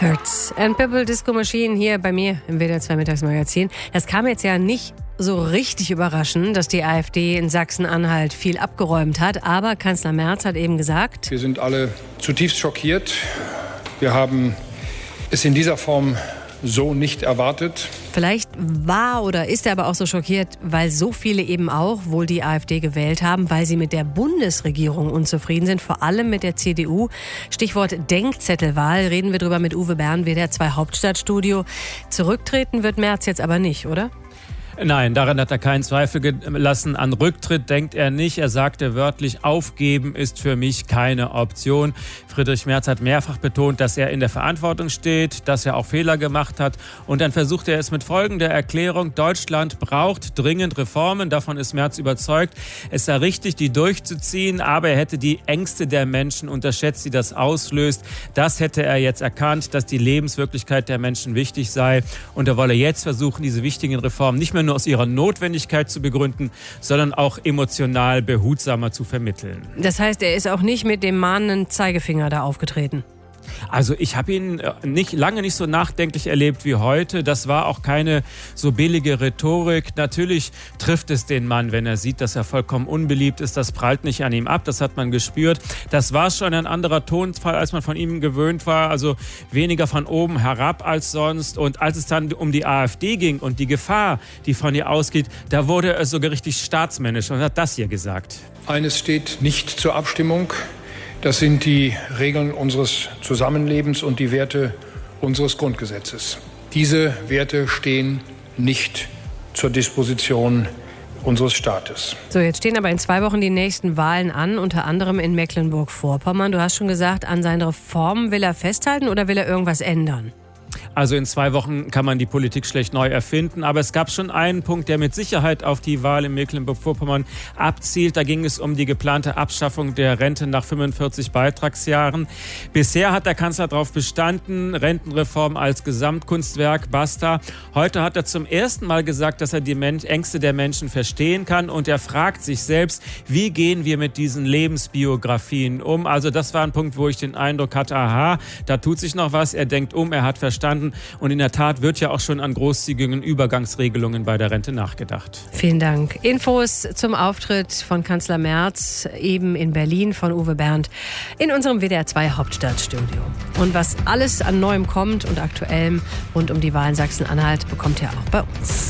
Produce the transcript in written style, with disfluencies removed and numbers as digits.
Hurts and Purple Disco Machine hier bei mir im WDR 2 Mittagsmagazin. Das kam jetzt ja nicht so richtig überraschend, dass die AfD in Sachsen-Anhalt viel abgeräumt hat. Aber Kanzler Merz hat eben gesagt: Wir sind alle zutiefst schockiert. Wir haben es in dieser Form so nicht erwartet. Vielleicht war oder ist er aber auch so schockiert, weil so viele eben auch wohl die AfD gewählt haben, weil sie mit der Bundesregierung unzufrieden sind, vor allem mit der CDU. Stichwort Denkzettelwahl, reden wir drüber mit Uwe Bernd, WDR 2 Hauptstadtstudio. Zurücktreten wird Merz jetzt aber nicht, oder? Nein, daran hat er keinen Zweifel gelassen. An Rücktritt denkt er nicht. Er sagte wörtlich, aufgeben ist für mich keine Option. Friedrich Merz hat mehrfach betont, dass er in der Verantwortung steht, dass er auch Fehler gemacht hat. Und dann versucht er es mit folgender Erklärung: Deutschland braucht dringend Reformen. Davon ist Merz überzeugt. Es sei richtig, die durchzuziehen, aber er hätte die Ängste der Menschen unterschätzt, die das auslöst. Das hätte er jetzt erkannt, dass die Lebenswirklichkeit der Menschen wichtig sei. Und er wolle jetzt versuchen, diese wichtigen Reformen nicht mehr nur aus ihrer Notwendigkeit zu begründen, sondern auch emotional behutsamer zu vermitteln. Das heißt, er ist auch nicht mit dem mahnenden Zeigefinger da aufgetreten? Also ich habe ihn lange nicht so nachdenklich erlebt wie heute. Das war auch keine so billige Rhetorik. Natürlich trifft es den Mann, wenn er sieht, dass er vollkommen unbeliebt ist. Das prallt nicht an ihm ab, das hat man gespürt. Das war schon ein anderer Tonfall, als man von ihm gewöhnt war. Also weniger von oben herab als sonst. Und als es dann um die AfD ging und die Gefahr, die von ihr ausgeht, da wurde er sogar richtig staatsmännisch und hat das hier gesagt. Eines steht nicht zur Abstimmung. Das sind die Regeln unseres Zusammenlebens und die Werte unseres Grundgesetzes. Diese Werte stehen nicht zur Disposition unseres Staates. So, jetzt stehen aber in 2 Wochen die nächsten Wahlen an, unter anderem in Mecklenburg-Vorpommern. Du hast schon gesagt, an seinen Reformen will er festhalten oder will er irgendwas ändern? Also in 2 Wochen kann man die Politik schlecht neu erfinden. Aber es gab schon einen Punkt, der mit Sicherheit auf die Wahl in Mecklenburg-Vorpommern abzielt. Da ging es um die geplante Abschaffung der Rente nach 45 Beitragsjahren. Bisher hat der Kanzler darauf bestanden, Rentenreform als Gesamtkunstwerk, basta. Heute hat er zum ersten Mal gesagt, dass er die Ängste der Menschen verstehen kann. Und er fragt sich selbst, wie gehen wir mit diesen Lebensbiografien um? Also das war ein Punkt, wo ich den Eindruck hatte, aha, da tut sich noch was. Er denkt er hat verstanden. Und in der Tat wird ja auch schon an großzügigen Übergangsregelungen bei der Rente nachgedacht. Vielen Dank. Infos zum Auftritt von Kanzler Merz eben in Berlin von Uwe Bernd in unserem WDR 2 Hauptstadtstudio. Und was alles an Neuem kommt und Aktuellem rund um die Wahl in Sachsen-Anhalt, bekommt ihr auch bei uns.